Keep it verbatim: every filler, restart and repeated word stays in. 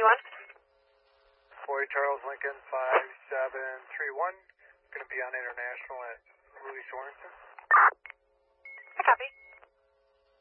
one. Boy Charles Lincoln five seven three one. Going to be on International at Louis Sorensen.